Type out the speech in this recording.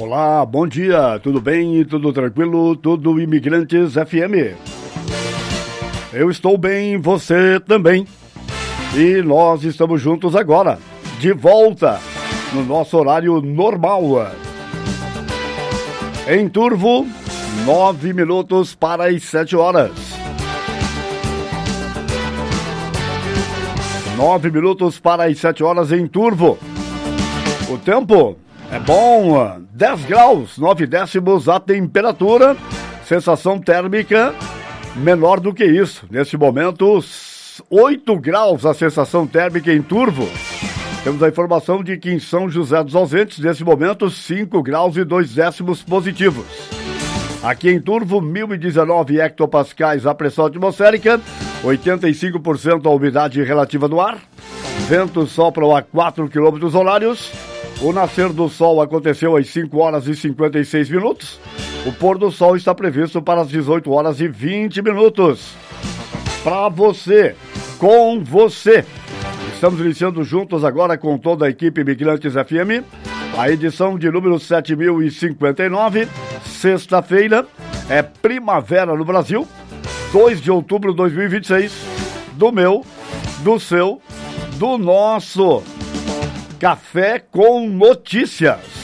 Olá, bom dia, tudo bem? Tudo tranquilo? Tudo Imigrantes FM. Eu estou bem, você também. E nós estamos juntos agora, de volta, no nosso horário normal. Em Turvo, 9 minutos para as 7 horas. 9 minutos para as 7 horas em Turvo. O tempo é bom, 10 graus, 9 décimos a temperatura, sensação térmica menor do que isso. Neste momento, 8 graus a sensação térmica em Turvo. Temos a informação de que em São José dos Ausentes, nesse momento, 5 graus e 2 décimos positivos. Aqui em Turvo, 1019 hectopascais a pressão atmosférica, 85% a umidade relativa do ar, vento sopram a 4 km horários. O nascer do sol aconteceu às 5 horas e 56 minutos. O pôr do sol está previsto para as 18 horas e 20 minutos. Para você, com você. Estamos iniciando juntos agora com toda a equipe Imigrantes FM, a edição de número 7059, sexta-feira, é primavera no Brasil, 2 de outubro de 2026, do meu, do seu, do nosso Café com Notícias.